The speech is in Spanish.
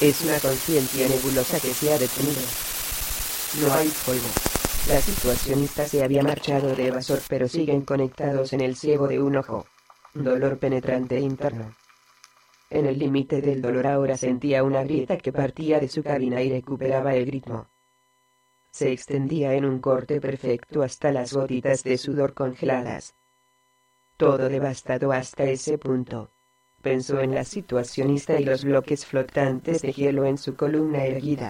Es una conciencia nebulosa que se ha detenido. No hay fuego. La situacionista se había marchado de evasor, pero siguen conectados en el ciego de un ojo. Dolor penetrante interno. En el límite del dolor ahora sentía una grieta que partía de su cabina y recuperaba el ritmo. Se extendía en un corte perfecto hasta las gotitas de sudor congeladas. Todo devastado hasta ese punto. Pensó en la situacionista y los bloques flotantes de hielo en su columna erguida.